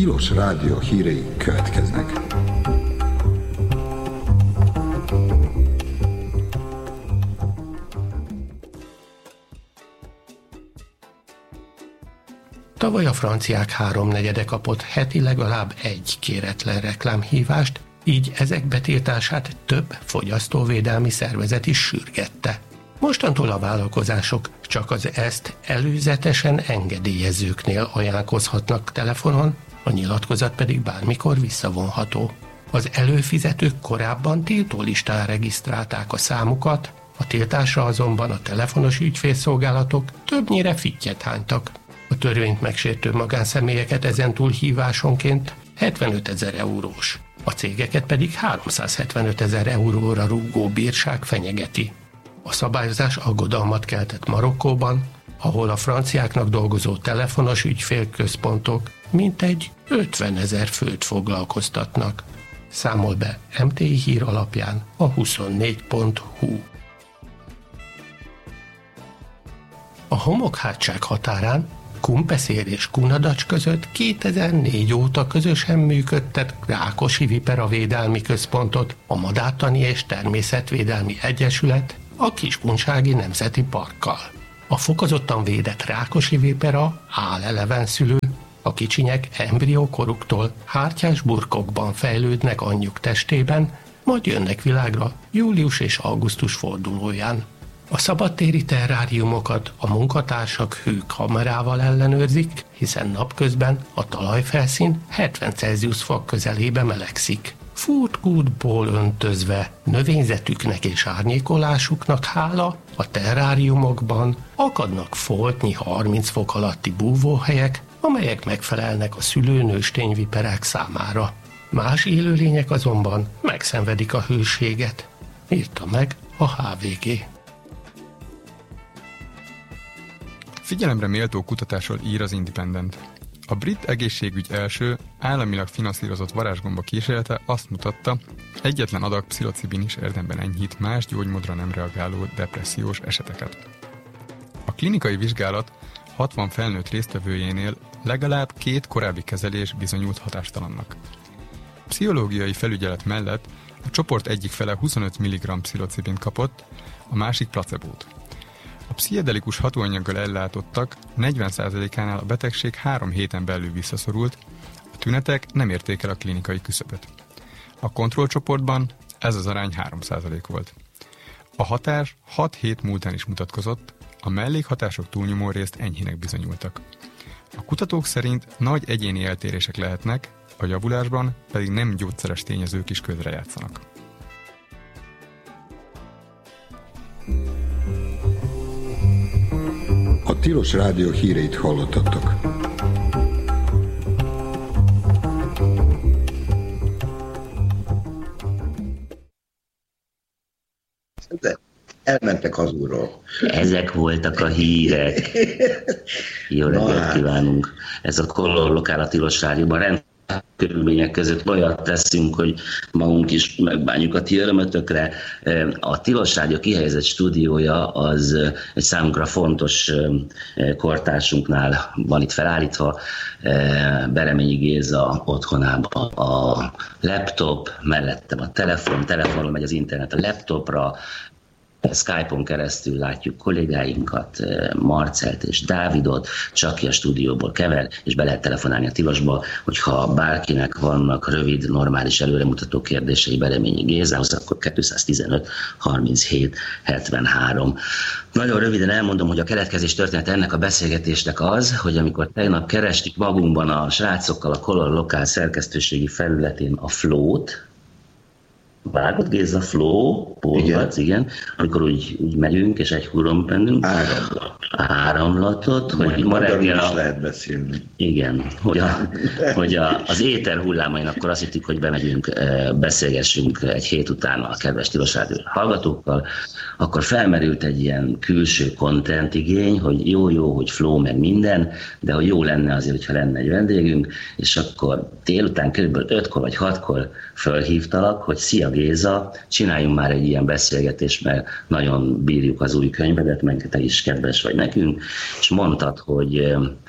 Tilos Rádió hírei következnek. Tavaly a franciák 3/4 kapott heti legalább egy kéretlen reklámhívást, így ezek betiltását több fogyasztóvédelmi szervezet is sürgette. Mostantól a vállalkozások csak az ezt előzetesen engedélyezőknél ajánlkozhatnak telefonon, a nyilatkozat pedig bármikor visszavonható. Az előfizetők korábban tiltólistán regisztrálták a számukat, a tiltásra azonban a telefonos ügyfélszolgálatok többnyire fittyet hánytak. A törvényt megsértő magánszemélyeket ezentúl hívásonként 75 000 eurós, a cégeket pedig 375 000 euróra rúgó bírság fenyegeti. A szabályozás aggodalmat keltett Marokkóban, ahol a franciáknak dolgozó telefonos ügyfélközpontok mintegy 50 000 főt foglalkoztatnak. Számol be MTI hír alapján a 24.hu. A homokhátság határán Kumpeszér és Kunadacs között 2004 óta közösen működtet Rákosi Vipera Védelmi Központot, a Madártani és Természetvédelmi Egyesület a Kiskunsági Nemzeti Parkkal. A fokozottan védett Rákosi Vipera állelevenszülő, a kicsinyek embriókoruktól hártyás burkokban fejlődnek anyjuk testében, majd jönnek világra július és augusztus fordulóján. A szabadtéri terráriumokat a munkatársak hőkamerával ellenőrzik, hiszen napközben a talajfelszín 70 Celsius fok közelébe melegszik. Furtkútból öntözve növényzetüknek és árnyékolásuknak hála a terráriumokban akadnak foltnyi 30 fok alatti búvóhelyek, amelyek megfelelnek a szülőnőstényviperák számára. Más élőlények azonban megszenvedik a hőséget, írta meg a HVG. Figyelemre méltó kutatásról ír az Independent. A brit egészségügy első, államilag finanszírozott varázsgomba kísérlete azt mutatta, egyetlen adag pszilocibin is érdemben enyhít más gyógymódra nem reagáló depressziós eseteket. A klinikai vizsgálat 60 felnőtt résztvevőjénél legalább 2 korábbi kezelés bizonyult hatástalannak. Pszichológiai felügyelet mellett a csoport egyik fele 25 mg pszilocibint kapott, a másik placebót. A pszichedelikus hatóanyaggal ellátottak 40%-ánál a betegség 3 héten belül visszaszorult, a tünetek nem érték el a klinikai küszöböt. A kontrollcsoportban ez az arány 3% volt. A hatás 6 hét múltán is mutatkozott, a mellékhatások túlnyomó részt enyhének bizonyultak. A kutatók szerint nagy egyéni eltérések lehetnek, a javulásban pedig nem gyógyszeres tényezők is közrejátszanak. A Tilos Rádió híreit hallottatok. De elmentek hazulról. Ezek voltak a hírek. Jó reggelt kívánunk. Ez a Color Lokál a Tilos Rádióban körülmények között olyat teszünk, hogy magunk is megbánjuk a ti örömötökre. A Tilos Rádió kihelyezett stúdiója az egy számunkra fontos kortársunknál van itt felállítva. Bereményi Géza otthonában a laptop, mellettem a telefonon megy az internet a laptopra, Skype-on keresztül látjuk kollégáinkat, Marcelt és Dávidot, csak ki a stúdióból kever, és be lehet telefonálni a Tilosba, hogyha bárkinek vannak rövid, normális, előremutató kérdései Bereményi Gézához, akkor 215 37 73. Nagyon röviden elmondom, hogy a keletkezés történet ennek a beszélgetésnek az, hogy amikor tegnap kerestük magunkban a srácokkal a Color Lokál szerkesztőségi felületén a Flow-t, vágott Géza Flow, Pólvac, igen. Amikor úgy megyünk, és egy huron bennünk. Áramlatot, hogy ma reggel is lehet beszélni. Igen, hogy az éter hullámain akkor azt hittük, hogy bemegyünk, beszélgessünk egy hét után a kedves Tilos Rádió hallgatókkal, akkor felmerült egy ilyen külső content igény, hogy jó, hogy flow meg minden, de hogy jó lenne azért, hogyha lenne egy vendégünk, és akkor délután körülbelül 5-kor vagy 6-kor fölhívtalak, hogy szia Géza, csináljunk már egy ilyen beszélgetést, mert nagyon bírjuk az új könyvedet, meg te is kedves vagy nekünk, és mondtad, hogy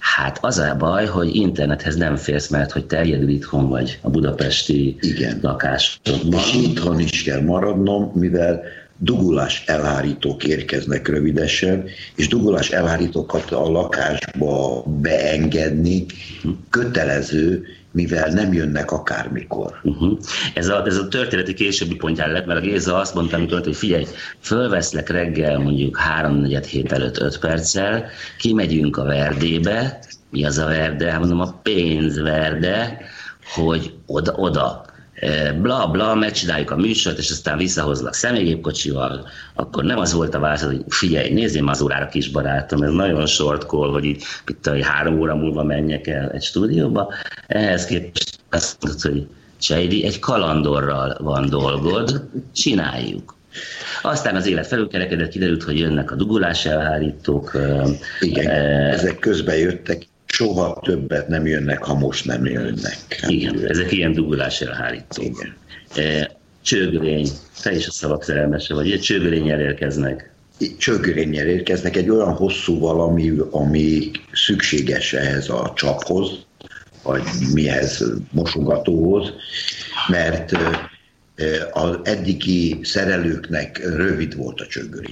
Hát az a baj, hogy internethez nem férsz, mert hogy te egyedül itthon vagy a budapesti lakásodban. És itthon is kell maradnom, mivel dugulás elhárítók érkeznek rövidesen, és dugulás elhárítókat a lakásba beengedni kötelező, mivel nem jönnek akármikor. Ez a történeti későbbi pontján lett, mert a Géza azt mondta, amikor, hogy figyelj, fölveszlek reggel mondjuk 3-4 előtt 5 perccel, kimegyünk a Verdébe, mi az a Verde? Hát mondom, a pénzverde, hogy oda, bla bla, megcsináljuk a műsort, és aztán visszahozlak személygépkocsival, akkor nem az volt a válasz, hogy figyelj, nézzél már az órára, kis barátom, ez nagyon short call, hogy így 3 óra múlva menjek el egy stúdióba. Ehhez képest azt mondod, hogy Csejdi, egy kalandorral van dolgod, csináljuk. Aztán az élet felülkerekedett, kiderült, hogy jönnek a dugulás elhárítók. Igen, ezek közben jöttek, soha többet nem jönnek, ha most nem jönnek. Igen, ezek ilyen dugulás elhárítók. Csőgörény, te is a szavak szerelmese vagy, csőgörénnyel érkeznek. Csőgörénnyel érkeznek, egy olyan hosszú valami, ami szükséges ehhez a csaphoz, vagy mihez, mosogatóhoz, mert az eddigi szerelőknek rövid volt a csőgörény.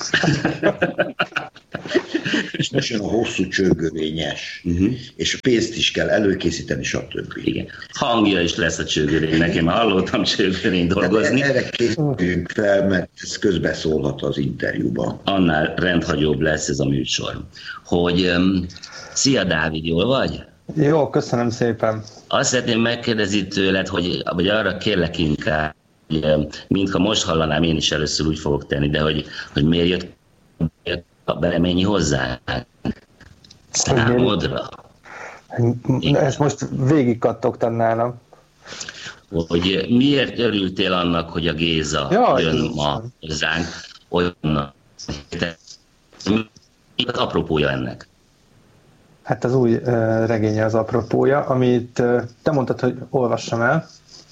És most jön a hosszú csőgörényes, és pénzt is kell előkészíteni, stb. Igen. Hangja is lesz a csőgörénynek, én már hallottam csőgörény dolgozni. Erre készüljünk fel, mert ez közbeszólhat az interjúban. Annál rendhagyóbb lesz ez a műsor. Hogy szia Dávid, jól vagy? Jó, köszönöm szépen. Azt szeretném megkérdezni tőled, hogy arra kérlek inkább, mintha most hallanám, én is először úgy fogok tenni, de hogy miért jött a Beleményi hozzá számodra. Ezt most végigkattogtad nálam. Hogy miért örültél annak, hogy a Géza jön ma hozzánk, olyan mi az apropója ennek? Hát az új regénye az apropója, amit te mondtad, hogy olvassam el,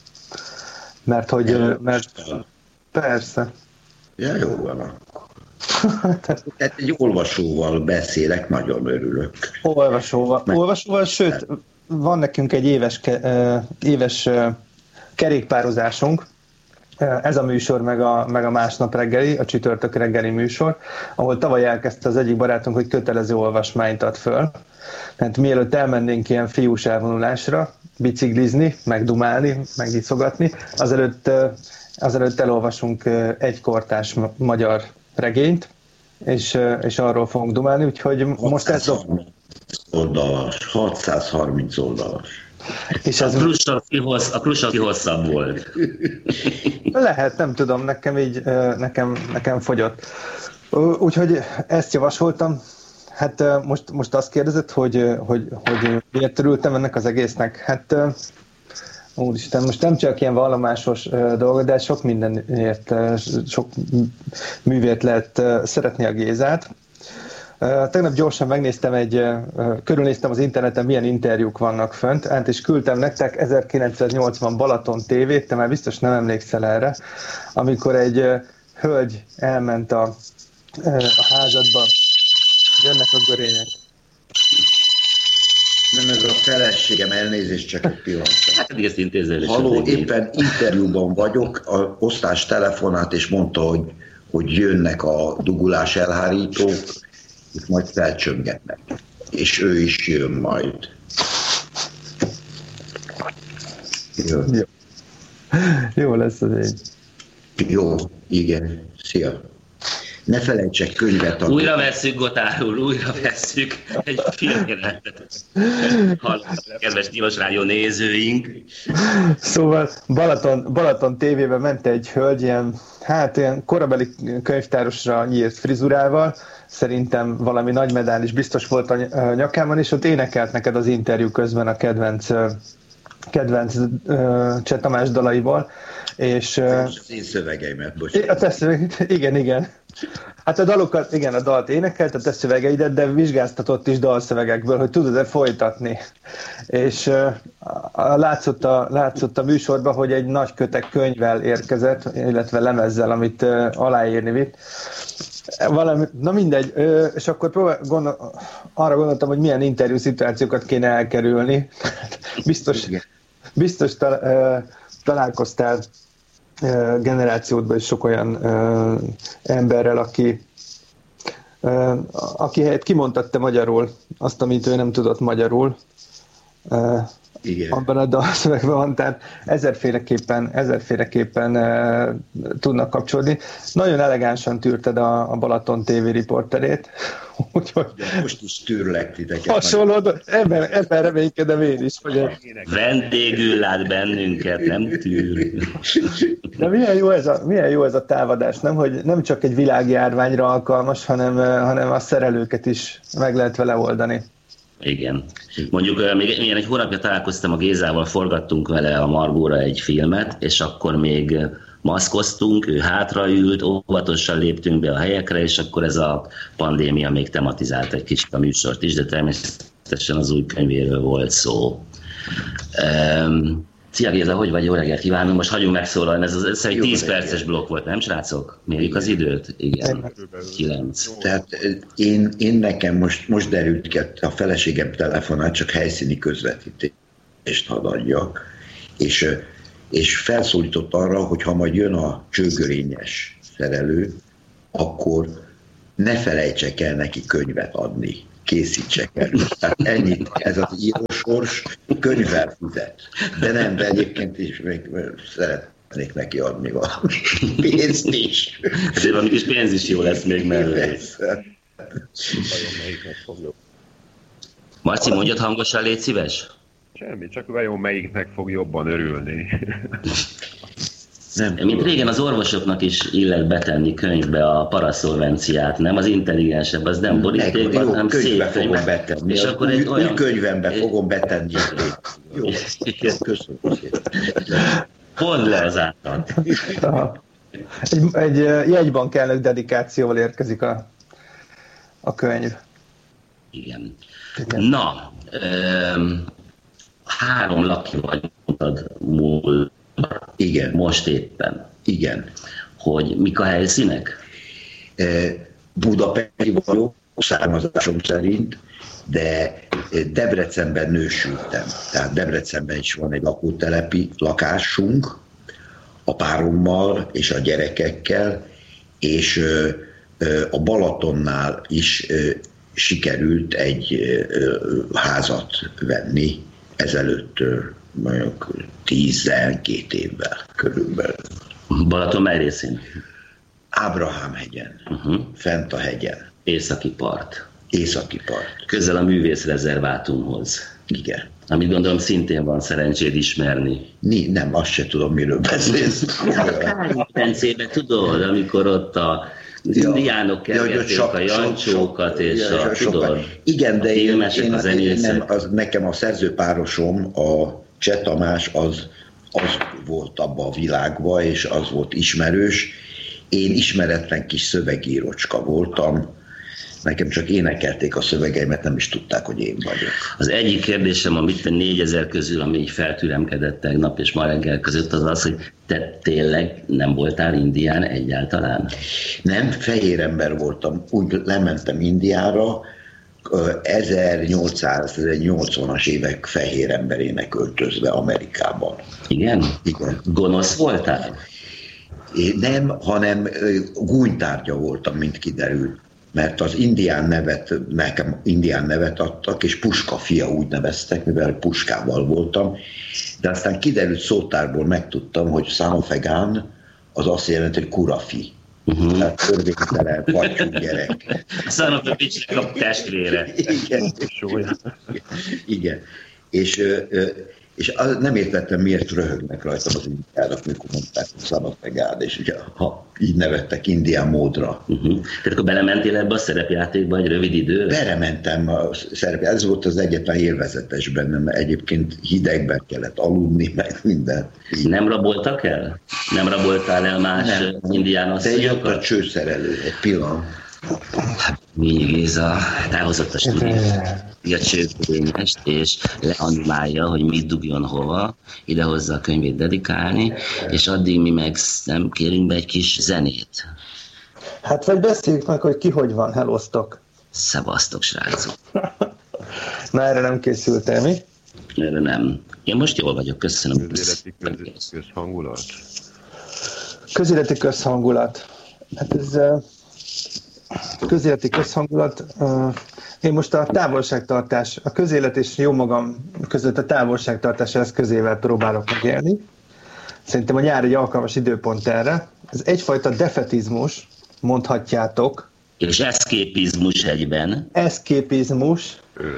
mert persze. Ja, jó van. Tehát egy olvasóval beszélek, nagyon örülök. Olvasóval, sőt, van nekünk egy éves kerékpározásunk, ez a műsor, meg a másnap reggeli, a csütörtök reggeli műsor, ahol tavaly elkezdte az egyik barátunk, hogy kötelező olvasmányt ad föl. Tehát mielőtt elmennénk ilyen fiús elvonulásra, biciklizni, meg dumálni, meg iszogatni, azelőtt elolvasunk egy kortárs magyar regényt, és arról fogunk dumálni, úgyhogy most ez oldalas, 630 oldalas. És a Krusovki hosszabb volt. Lehet, nem tudom, nekem fogyott. Úgyhogy ezt javasoltam. Hát most azt kérdezett, hogy miért örültem ennek az egésznek. Hát úristen, most nem csak ilyen vallomásos dolog, de sok mindenért, sok művért lehet szeretni a Gézát. Tegnap gyorsan megnéztem körülnéztem az interneten, milyen interjúk vannak fönt, és küldtem nektek 1980 Balaton TV-t, te már biztos nem emlékszel erre, amikor egy hölgy elment a házadba, jönnek a görények. Nem, ez a feleségem, elnézést, csak egy pillanat. Hát ezt intézően. Halló, éppen interjúban vagyok, a osztás telefonát, és mondta, hogy jönnek a dugulás elhárítók, itt majd felcsöngetnek. És ő is jön majd. Jó lesz az így. Jó, igen. Szia. Ne felejtsek könyvet adni. Újra vesszük, Gotár úr, újra vesszük egy filmjelenetet. Hallottak, kedves Tilos Rádió nézőink. Szóval Balaton TV-ben ment egy hölgy, ilyen korabeli könyvtárosra nyírt frizurával, szerintem valami nagy medál is biztos volt a nyakában, és ott énekelt neked az interjú közben a kedvenc Cseh Tamás dalaiból. És az én szövegeimet, bocsánat. Igen. Hát a dalt énekelt, a te szövegeidet, de vizsgáztatott is dalszövegekből, hogy tudod-e folytatni. És látszott a műsorban, hogy egy nagy kötek könyvvel érkezett, illetve lemezzel, amit aláírni vitt. Na mindegy, és akkor arra gondoltam, hogy milyen interjú szituációkat kéne elkerülni. Biztos találkoztál generációdban is sok olyan emberrel, aki helyett kimondtatta magyarul azt, amit ő nem tudott magyarul. Igen. Abban a dalszövegben van, tehát ezerféleképpen tudnak kapcsolódni. Nagyon elegánsan tűrted a Balaton TV riporterét. Úgyhogy most is tűrlek titeket. Hasonló, ebben reménykedem én is. Hogy vendégül lát bennünket, nem tűr. De milyen jó ez a távadás, nem? Hogy nem csak egy világjárványra alkalmas, hanem a szerelőket is meg lehet vele oldani. Igen. Mondjuk még egy hónapja találkoztam a Gézával, forgattunk vele a Margóra egy filmet, és akkor még maszkoztunk, ő hátraült, óvatosan léptünk be a helyekre, és akkor ez a pandémia még tematizált egy kicsit a műsort is, de természetesen az új könyvéről volt szó. Szia Géza, hogy vagy? Jó reggelt kívánunk, most hagyjunk megszólalni, ez egy 10 perces blokk volt, nem srácok? Mérjük az időt? Igen, 9. Tehát én nekem most derült ki, a feleségem telefonát, csak helyszíni közvetítést hadd adjak, és felszólított arra, hogy ha majd jön a csőgörényes szerelő, akkor ne felejtsek el neki könyvet adni. Készítsek el. Tehát ennyit, ez az írósors könyvvel fizet. De egyébként is még szeretnék neki adni valami pénzt is. Ezért valami kis pénz is jó lesz még mellé. Marci, mondjad hangosan, légy szíves? Semmi, csak vajon melyiknek fog jobban örülni. Nem. Mint régen az orvosoknak is illet betenni könyvbe a paraszolvenciát, nem? Az intelligensebb, az nem borítékban, hanem szép fogom betenni. És akkor egy olyan könyvembe fogom betenni. Jó, köszönöm szépen. Pont le az által. Egy jegybank elnök dedikációval érkezik a könyv. Igen. Na, 3 laki vagy mondtad múl. Igen. Most éppen. Igen. Hogy mik a helyszínek? Budapesti vagyok, származásom szerint, de Debrecenben nősültem. Tehát Debrecenben is van egy lakótelepi lakásunk, a párommal és a gyerekekkel, és a Balatonnál is sikerült egy házat venni ezelőtt mondjuk 12 évvel körülbelül. Balaton mely részén? Ábrahám-hegyen, fent a hegyen. Északi part. Északi part. Közel a művészrezervátumhoz. Igen. Amit gondolom szintén van szerencséd ismerni. Nem, azt se tudom, miről beszélsz. Kárpátalján tudod, amikor ott a indiánok kergették a jancsókat, és tudod, igen, de nekem a szerzőpárosom, a Cseh Tamás, az volt abban a világban, és az volt ismerős. Én ismeretlen kis szövegírócska voltam, nekem csak énekelték a szövegeimet, nem is tudták, hogy én vagyok. Az egyik kérdésem, amit 4000 közül, ami így feltüremkedett tegnap és ma reggel között, az az, hogy te tényleg nem voltál indián egyáltalán? Nem, fehér ember voltam. Úgy lementem Indiára, 1880-as évek fehér emberének öltözve Amerikában. Igen? Igen. Gonosz voltál? Nem, hanem gúnytárgya voltam, mint kiderült. Mert az nekem indián nevet adtak, és Puska fia úgy neveztek, mivel puskával voltam. De aztán kiderült szótárból, megtudtam, hogy Sanofegán az azt jelenti, hogy kurafi. Tehát törvénytelen, pacsú gyerek. Sanofegicsnek a testvére. Igen. És nem értettem, miért röhögnek rajtam az indiának, mikor mondták, hogy Sanofegán, és ugye, ha így nevettek indián módra. Tehát akkor belementél ebbe a szerepjátékba egy rövid időre? Belementem a szerepjátékba, ez volt az egyetlen élvezetes bennem, mert egyébként hidegben kellett aludni, meg minden. Nem raboltak el? Nem raboltál el más indián asszonyokat? De jött a csőszerelő, egy pillanat. Ményi Géza elhozott a stúdiót, a csőkörényest, és leanimálja, hogy mit dugjon hova, idehozza a könyvét dedikálni, és addig mi meg nem kérünk be egy kis zenét. Hát vagy beszéljük meg, hogy ki hogy van, hellóztok. Szevasztok, srácok. Na, erre nem készültél, mi? Erre nem. Én most jól vagyok, köszönöm. Közéleti közhangulat? Közéleti közhangulat. Hát ez közéleti közhangulat. Én most a távolságtartás, a közélet és jó magam között a távolságtartás eszközével próbálok megélni. Szerintem a nyár egy alkalmas időpont erre. Ez egyfajta defetizmus, mondhatjátok. És eszképizmus egyben. Eszképizmus.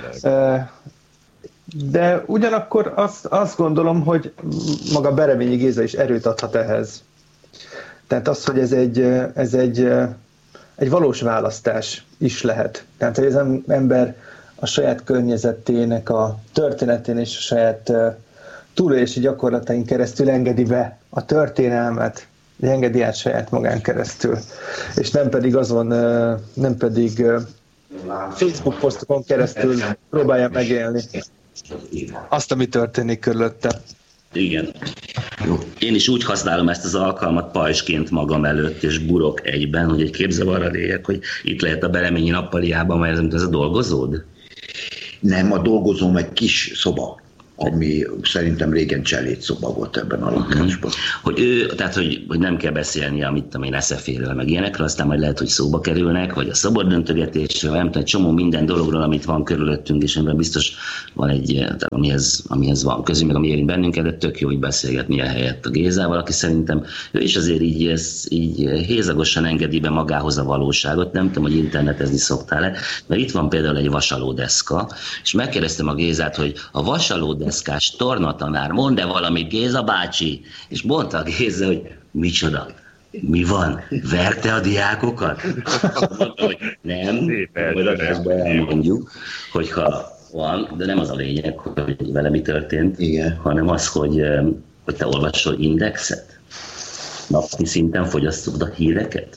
De ugyanakkor azt gondolom, hogy maga Bereményi Géza is erőt adhat ehhez. Tehát az, hogy ez egy valós választás is lehet. Tehát, hogy az ember a saját környezetének a történetén és a saját túlélési gyakorlatain keresztül engedi be a történelmet, engedi át saját magán keresztül. És nem pedig Facebook posztokon keresztül próbálja megélni azt, ami történik körülötte. Igen. Jó. Én is úgy használom ezt az alkalmat pajsként magam előtt, és burok egyben, hogy egy képzavarra léjek, hogy itt lehet a Bereményi nappaliában, mert ez a dolgozód? Nem, a dolgozóm egy kis szoba, ami szerintem régen cselédszoba volt ebben a lakásban. Hogy nem kell beszélni, amit én eszeféről, meg ilyenekről, aztán majd lehet, hogy szóba kerülnek, vagy a szabaddöntögetésről, nem tudom, egy csomó minden dologról, amit van körülöttünk, és ebben biztos van egy, amihez van közül, meg ami érint bennünket, de tök jó, hogy beszélgetni a helyett a Gézával, aki szerintem ő is azért így hézagosan engedi be magához a valóságot, nem tudom, hogy internetezni szoktál-e, mert itt van például egy vasalódeszka, és megkérdeztem a Gézát, hogy a vasalódeszkás tornatanár, mondd-e valamit, Géza bácsi? És mondta a Géza, hogy micsoda, mi van? Verte a diákokat? Mondta, hogy nem, majd adásban elmondjuk, hogyha van, de nem az a lényeg, hogy vele mi történt, igen, hanem az, hogy te olvasol Indexet? Napi szinten fogyasztod a híreket?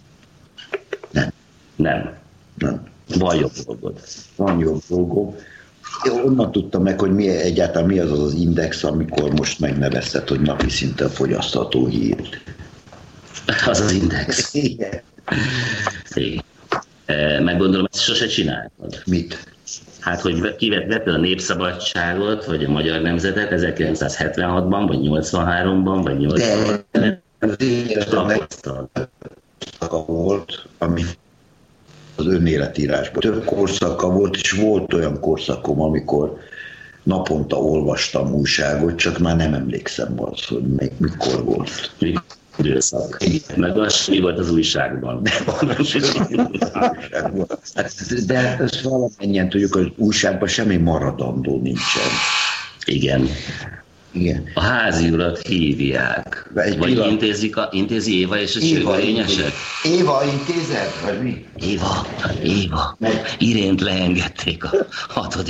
Nem. Van jobb dolgod. Van jobb dolgom. Onnan tudtam meg, hogy egyáltalán mi az az Index, amikor most megnevezted, hogy napi szinten fogyasztható hírt. Az az Index. Igen. Meggondolom, ezt sose csináltad. Mit? Hát, hogy kivetted a Népszabadságot, vagy a Magyar Nemzetet 1976-ban, vagy 83-ban, vagy 80-ban. De volt, ami az önéletírásban több korszaka volt, és volt olyan korszakom, amikor naponta olvastam újságot, csak már nem emlékszem az, hogy mikor volt. Időszak. Meg az, mi volt az újságban. De ezt valamennyien tudjuk, hogy újságban semmi maradandó nincsen. Igen. Igen. A házi urat hívják. Vagy intézi Éva és a csőgörényesek? Éva intézett, vagy mi? Éva. Irént leengedték a 6.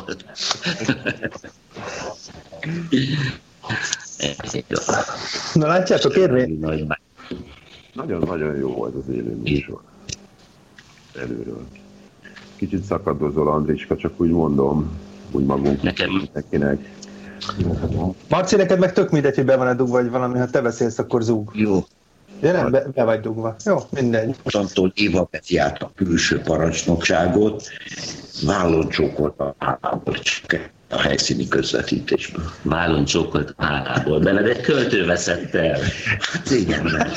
Na látjátok, érvény? Nagyon-nagyon jó volt az élő műsor. Előről. Kicsit szakadozol, Andriska, csak úgy mondom, úgy magunk nekinek. Marci, neked meg tök mindegy, hogy be van-e dugva, vagy valami, ha te beszélsz, akkor zúg. Jó. De nem, be vagy dugva. Jó, mindegy. Mostantól Éva veszi át a külső parancsnokságot, vállon csókolt a helyszíni közvetítésből. Vállon csókolt hálából. Benned egy költő veszett el. Hát igen,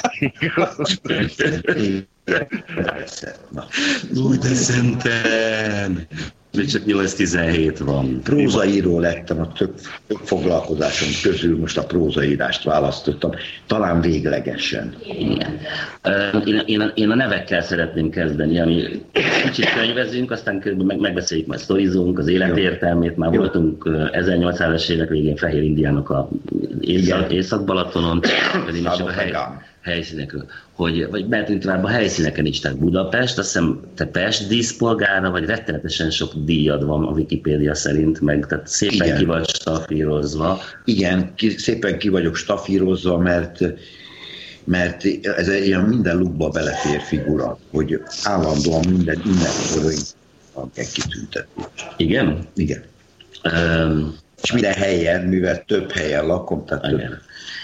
Úgy de szenten! Még csak 8-17 van. Prózaíró lettem, a több foglalkozásom közül most a prózaírást választottam, talán véglegesen. Igen. Én a nevekkel szeretném kezdeni, ami kicsit könyvezünk, aztán megbeszéljük, majd sztorizunk, az életértelmét. Már voltunk 1800-es évek végén Fehér Indiának a Észak-Balatonon, pedig most a helyszínekről. Vagy mehetünk tovább a helyszíneken is, tehát Budapest, azt hiszem te Pest díszpolgára, vagy rettenetesen sok díjad van a Wikipédia szerint, meg tehát szépen igen. Ki vagy stafírozva. Igen, szépen ki vagyok stafírozva, mert ez egy ilyen minden lukba belefér figura, hogy állandóan minden egy kitüntetés. Igen? Igen. És minden helyen, mivel több helyen lakom, tehát több.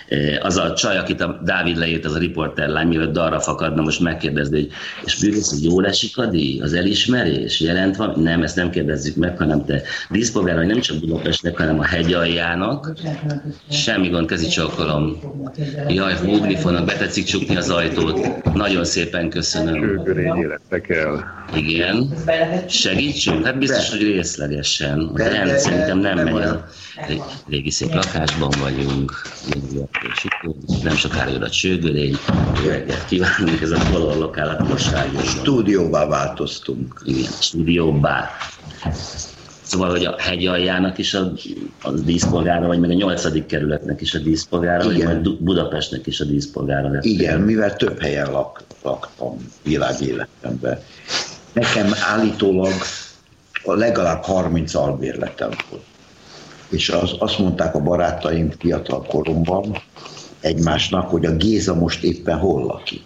Az a csaj, akit a Dávid leírt, az a riporterlány, mielőtt dalra fakadna, most megkérdezni, hogy és bűvész, hogy jól esik a díj, az elismerés, jelent van? Nem, ezt nem kérdezzük meg, hanem te díszpolgár vagy nem csak Budapestnek, hanem a Hegyaljának. Semmi gond, kezi csókolom. Jaj, húgni fognak, betetszik csukni az ajtót. Nagyon szépen köszönöm. Csőgörény élettek el. Igen. Segítsünk? Hát biztos, hogy részlegesen. De szerintem nem megy. Régi szép lakásban vagyunk, nem sokára jön a csőgörény. Jó reggelt kívánunk, ez a Color Lokál a Tilosrádióban. Stúdióvá változtunk. Igen, stúdióvá. Szóval, hogy a Hegyaljának is a díszpolgára, vagy meg a 8. kerületnek is a díszpolgára, vagy majd Budapestnek is a díszpolgára lett. Igen, mivel több helyen laktam világéletemben. Nekem állítólag legalább 30 albérletem volt. És azt mondták a barátaim fiatal koromban egymásnak, hogy a Géza most éppen hol lakik.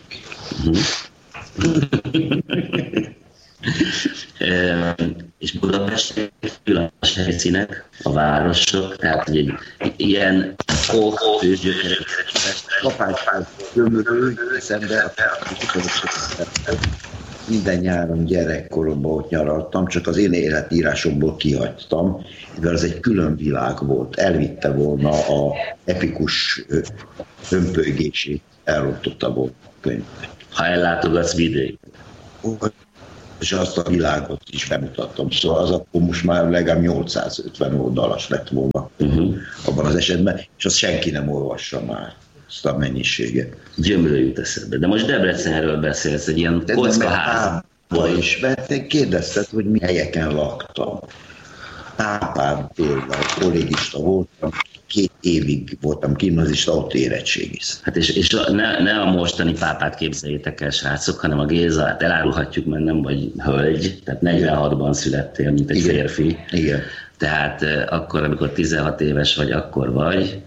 És Budapest különböző helyszínek, a városok, tehát egy ilyen főzsgyökeres kapáspár tömörő szembe minden nyáron gyerekkoromban ott nyaraltam, csak az én életírásomból kihagytam, mivel az egy külön világ volt, elvitte volna a epikus hömpölygését, elrontotta volna a könyvet. Ha ellátogatsz vidék. És azt a világot is bemutattam, szóval az akkor most már legalább 850 oldalas lett volna abban az esetben, és azt senki nem olvassa már, azt a mennyiséget. Gyömről jut eszedbe. De most Debrecenről beszélsz, egy ilyen kockaházból is. Mert kérdezted, hogy mi helyeken laktam. Pápán például kollégista voltam, 2 évig voltam gimnazista, ott érettségiz. Hát és ne a mostani pápát képzeljétek el, srácok, hanem a Gézát elárulhatjuk, mert nem vagy hölgy, tehát 46-ban születtél, mint egy férfi. Igen. Tehát akkor, amikor 16 éves vagy, akkor vagy.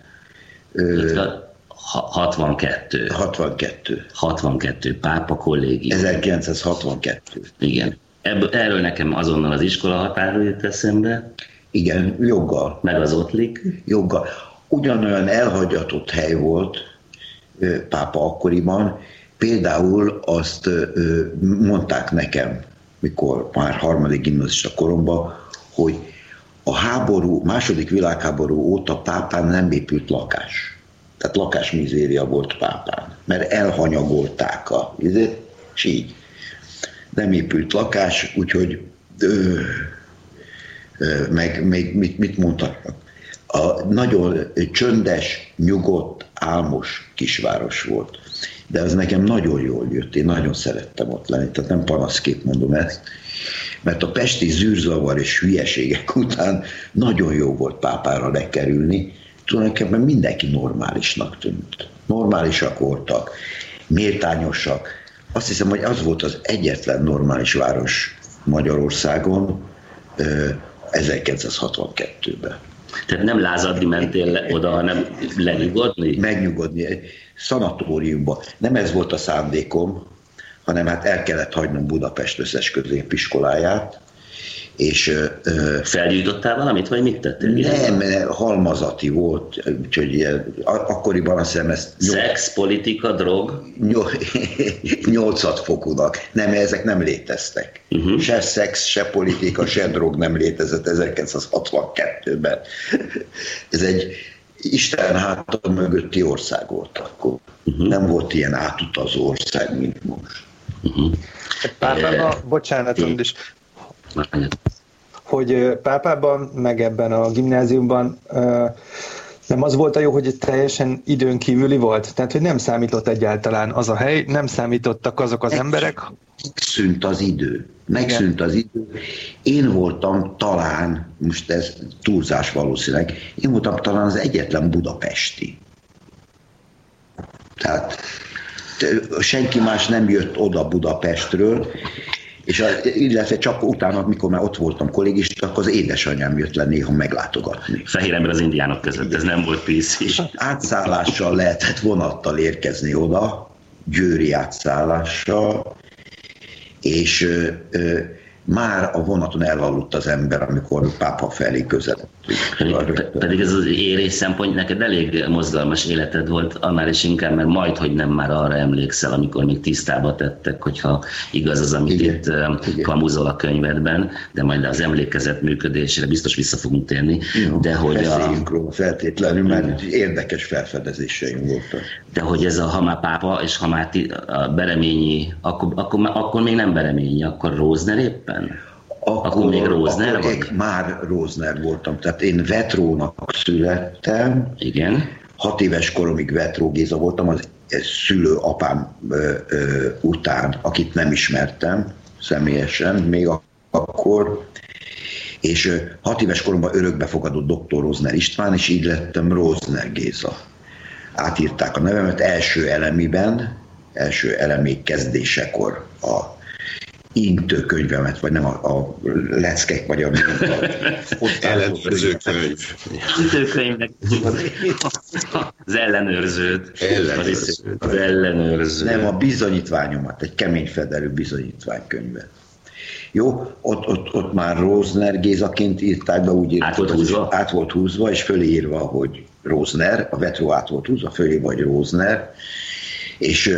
62. 62 pápa kollégium. 1962. Igen. Erről nekem azonnal az iskola határól jött eszembe. Igen, joggal. Meg az Ottlik. Joggal. Ugyanolyan elhagyatott hely volt pápa akkoriban, például azt mondták nekem, mikor már 3. gimnazista koromban, hogy a második világháború óta Pápán nem épült lakás. Tehát lakásmizéria volt Pápán, mert elhanyagolták és így. Nem épült lakás, úgyhogy meg mit mondtak? Nagyon csöndes, nyugodt, álmos kisváros volt. De az nekem nagyon jól jött, én nagyon szerettem ott lenni, tehát nem panaszképp mondom ezt, mert a pesti zűrzavar és hülyeségek után nagyon jó volt Pápára lekerülni, tulajdonképpen mindenki normálisnak tűnt. Normálisak voltak, méltányosak. Azt hiszem, hogy az volt az egyetlen normális város Magyarországon 1962-ben. Tehát nem lázadni mentél oda, hanem lenyugodni? Megnyugodni. Szanatóriumba. Nem ez volt a szándékom, hanem hát el kellett hagynom Budapest összes középiskoláját, és... Felgyújtottál valamit, vagy mit tettél? Nem, halmazati volt, úgyhogy akkoriban azt hiszem ezt... Szex, politika, drog? 8 fokúnak. Nem, ezek nem léteztek. Se szex, se politika, se drog nem létezett 1962-ben. Ez egy Isten háta mögötti ország volt akkor. Nem volt ilyen átutazó ország, mint most. Pápában, bocsánat, is, hogy Pápában, meg ebben a gimnáziumban nem az volt a jó, hogy teljesen időn kívüli volt? Tehát, hogy nem számított egyáltalán az a hely, nem számítottak azok az emberek? Megszűnt az idő. Megszűnt az idő. Én voltam talán, most ez túlzás valószínűleg, én voltam talán az egyetlen budapesti. Tehát senki más nem jött oda Budapestről, és illetve csak utána, amikor már ott voltam kollégista, akkor az édesanyám jött le néha meglátogatni. Fehér ember az indiánok között, ez nem volt PC. Átszállással lehetett vonattal érkezni oda, győri átszállással, és már a vonaton elaludt az ember, amikor Pápa felé közeledett. Pedig ez az érés szempont, neked elég mozgalmas életed volt, annál is inkább, mert majdhogy nem már arra emlékszel, amikor még tisztába tettek, hogyha igaz az, amit itt kamuzol a könyvedben, de majd az emlékezet működésére biztos vissza fogunk térni. Jó, de hogy róla feltétlenül, mert érdekes felfedezéseim voltak. De hogy ez a Hamá-pápa és a Bereményi, akkor még nem Bereményi, akkor Rózner éppen? Akkor még Rózner vagy? Már Rózner voltam, tehát én Vetrónak születtem. Igen. 6 éves koromig Vetró Géza voltam, az szülő apám után, akit nem ismertem személyesen még akkor, és 6 éves koromban örökbefogadott dr. Rózner István, és így lettem Rózner Géza. Átírták a nevemet első elemék kezdésekor a intő könyvemet, vagy nem a leckek, vagy a ellenőrző könyv. Intő könyvnek az ellenőrződ. Az ellenőrző. Nem, a bizonyítványomat, egy kemény fedelő bizonyítványkönyvet. Jó, ott már Rózner Gézaként írták be, úgy át volt húzva, és fölé írva, hogy Rózner, a Vetró át volt húzva, fölé vagy Rózner, és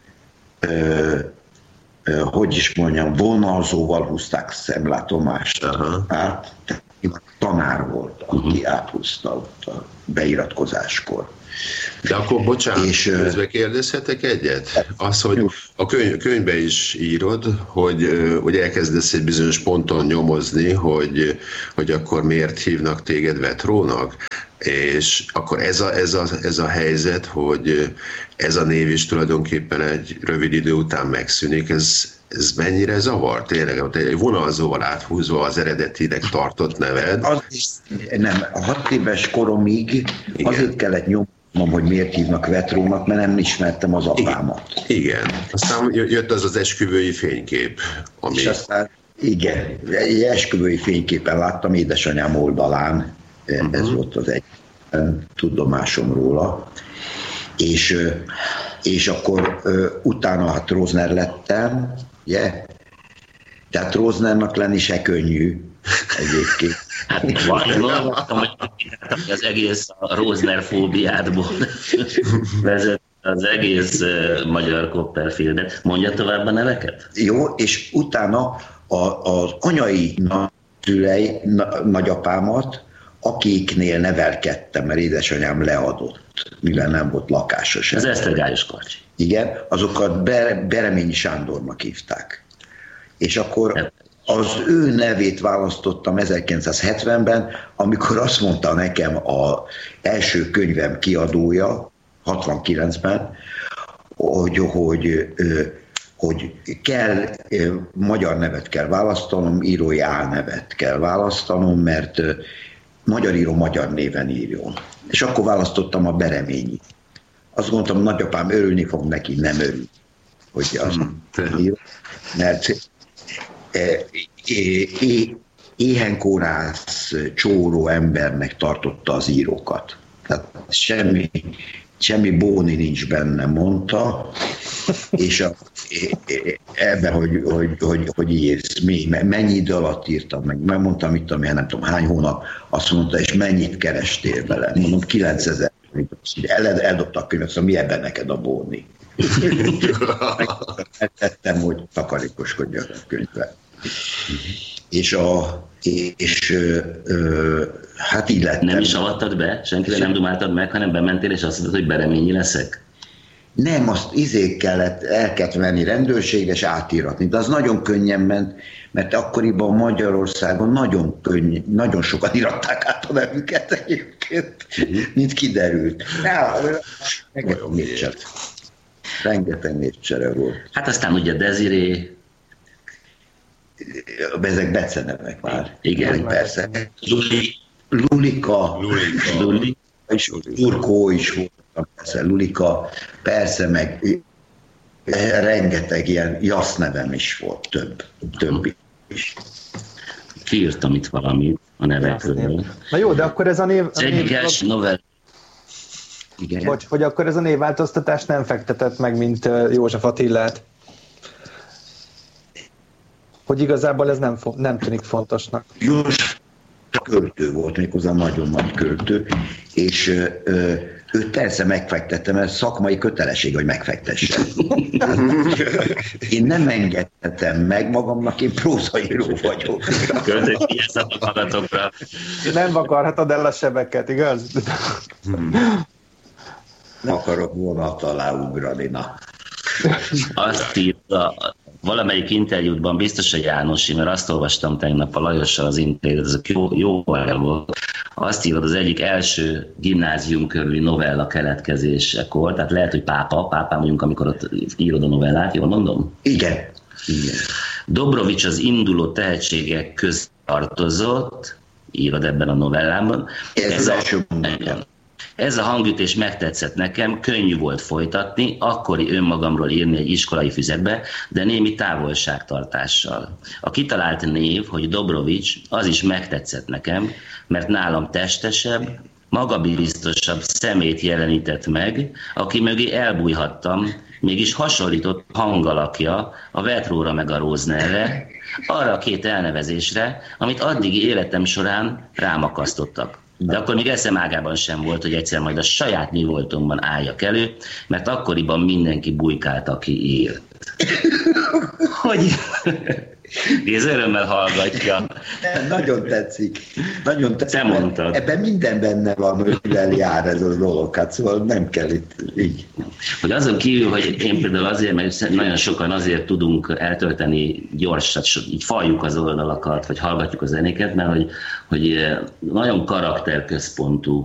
hogy is mondjam, vonalzóval húzták szemlátomást át, tanár volt, aki áthúzta ott a beiratkozáskor. De akkor bocsánat, közben kérdezhetek egyet? Az, hogy a könyvbe is írod, hogy elkezdesz egy bizonyos ponton nyomozni, hogy akkor miért hívnak téged Vetrónak? És akkor ez a helyzet, hogy ez a név is tulajdonképpen egy rövid idő után megszűnik, ez mennyire zavar? Tényleg, egy vonalzóval áthúzva az eredetinek tartott neved? Nem, a 6 éves koromig azért kellett nyomnom, hogy miért hívnak Vetrónak, mert nem ismertem az apámat. Igen. Aztán jött az esküvői fénykép, ami... És aztán, igen, egy esküvői fényképen láttam édesanyám oldalán, ez volt az egy tudomásom róla, és akkor utána hát Rózner lettem, ugye? Tehát Róznernak lenni se könnyű egyébként. Hát hallottam, hogy az egész a Rózner fóbiádból vezet az egész magyar Copperfieldet. Mondja tovább a neveket? Jó, és utána az anyai szülei, nagyapámat, akiknél nevelkedtem, mert édesanyám leadott, mivel nem volt lakása sem. Ez Esztergályos Karcsi. Igen, azokat Bereményi Sándornak hívták. És akkor az ő nevét választottam 1970-ben, amikor azt mondta nekem az első könyvem kiadója, 69-ben, hogy kell, magyar nevet kell választanom, írói álnevet kell választanom, mert magyar író magyar néven írjon. És akkor választottam a Bereményi. Azt gondoltam, nagyapám örülni fog neki, nem örül, hogy azt írom, mert éhenkórász, csóró embernek tartotta az írókat. Tehát semmi bóni nincs benne, mondta, és ebben, hogy írsz, mennyi idő alatt írtam meg, megmondtam, mit tudom, nem tudom, hány hónap, azt mondta, és mennyit kerestél vele? Mondom, 9000. Eldobta a könyvet, szóval mi ebben neked a bóni? Megtettem, hogy takarékoskodjak a könyvvel. Hát így lettem. Nem is avattad be? Senkire nem dumáltad meg, hanem bementél, és azt mondtad, hogy Bereményi leszek? Nem, azt el kellett venni rendőrségre, és átíratni. De az nagyon könnyen ment, mert akkoriban Magyarországon nagyon sokat iratták át a nevüket egyébként, mint kiderült. Rengeteg névcsere volt. Hát aztán ugye Desiré. Ezek becenevek már. Igen. Persze. Lulika. És Turkó is volt. Persze, Lulika, persze, meg rengeteg ilyen Jasz nevem is volt, több is. Kiírtam itt valamit a nevekről. Na jó, de akkor ez a név... Egyes novel. Igen. Hogy akkor ez a névváltoztatás nem fektetett meg, mint József Attilát? Hogy igazából ez nem tűnik fontosnak. József költő volt, méghozzá nagyon nagy költő, és őt persze megfektettem, mert szakmai kötelesség, hogy megfektessem. Én nem engedhetem meg magamnak, én prózaíró vagyok. Költők magatokra. Nem vakarhatod el a sebeket, igaz? Nem akarok vonat alá ugrani, na. Azt írta valamelyik interjútban, biztos a Jánosi, mert azt olvastam tegnap a Lajossal az interjút, ez jó volt. Azt írod az egyik első gimnázium körüli novella keletkezésekor, tehát lehet, hogy pápám vagyunk, amikor ott írod a novellát, jól mondom? Igen. Dobrovics az induló tehetségek közé tartozott, írod ebben a novellában. Ez a hangütés megtetszett nekem, könnyű volt folytatni, akkori önmagamról írni egy iskolai füzetbe, de némi távolságtartással. A kitalált név, hogy Dobrovics, az is megtetszett nekem, mert nálam testesebb, magabiztosabb szemét jelenített meg, aki mögé elbújhattam, mégis hasonlított hangalakja a Vetróra meg a Róznerre, arra a két elnevezésre, amit addigi életem során rám akasztottak. De akkor még eszem ágában sem volt, hogy egyszer majd a saját mi voltomban álljak elő, mert akkoriban mindenki bujkált, aki írt. Hogy? Nézd, örömmel hallgatja. Nagyon tetszik. Nagyon tetszik. Te mondtad. Ebben minden benne van, hogy mivel jár ez a dolog, hát szóval nem kell itt így. Hogy azon kívül, hogy én például azért, mert nagyon sokan azért tudunk eltölteni gyorsat, így faljuk az oldalakat, vagy hallgatjuk a zenéket, mert hogy nagyon karakterközpontú